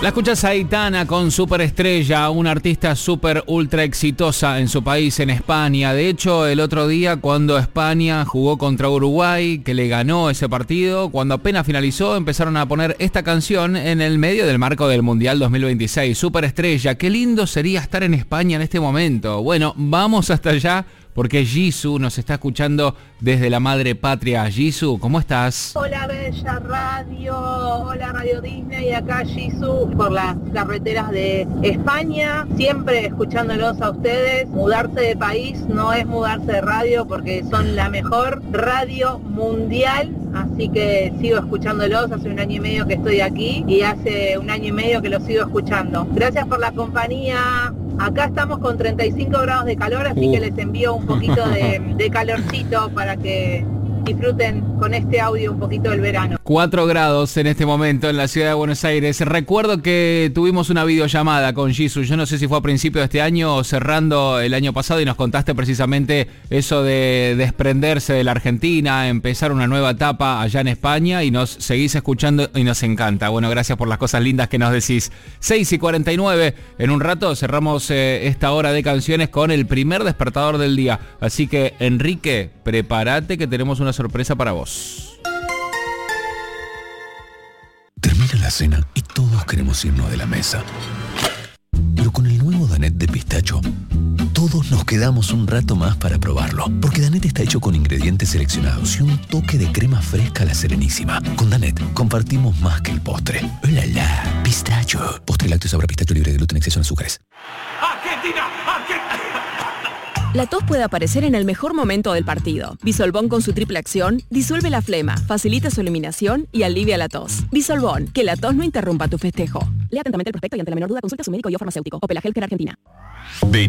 La escuchas a Aitana con Superestrella, una artista súper ultra exitosa en su país, en España. De hecho, el otro día cuando España jugó contra Uruguay, que le ganó ese partido, cuando apenas finalizó empezaron a poner esta canción en el medio del marco del Mundial 2026. Superestrella, qué lindo sería estar en España en este momento. Bueno, vamos hasta allá porque Jisoo nos está escuchando desde la madre patria. Jisoo, ¿cómo estás? Hola Bella Radio, hola Radio Disney, acá Jisoo por las carreteras de España, siempre escuchándolos a ustedes. Mudarse de país no es mudarse de radio porque son la mejor radio mundial, así que sigo escuchándolos. Hace 1 año y medio que estoy aquí y hace 1 año y medio que los sigo escuchando. Gracias por la compañía. Acá estamos con 35 grados de calor, así que les envío un poquito de calorcito para que disfruten con este audio un poquito del verano. 4 grados en este momento en la ciudad de Buenos Aires. Recuerdo que tuvimos una videollamada con Jisoo, yo no sé si fue a principio de este año o cerrando el año pasado, y nos contaste precisamente eso de desprenderse de la Argentina, empezar una nueva etapa allá en España, y nos seguís escuchando y nos encanta. Bueno, gracias por las cosas lindas que nos decís. 6:49, en un rato cerramos esta hora de canciones con el primer despertador del día. Así que, Enrique, prepárate que tenemos una sorpresa para vos. Termina la cena y todos queremos irnos de la mesa. Pero con el nuevo Danette de pistacho, todos nos quedamos un rato más para probarlo. Porque Danette está hecho con ingredientes seleccionados y un toque de crema fresca a la Serenísima. Con Danette compartimos más que el postre. ¡Oh, la, la! Pistacho. Postre lácteo sabor a pistacho libre de gluten, exceso en azúcares. ¡Argentina! ¡Argentina! La tos puede aparecer en el mejor momento del partido. Bisolbón con su triple acción disuelve la flema, facilita su eliminación y alivia la tos. Bisolbón, que la tos no interrumpa tu festejo. Lea atentamente el prospecto y ante la menor duda consulta a su médico y o farmacéutico. Opel Healthcare Argentina.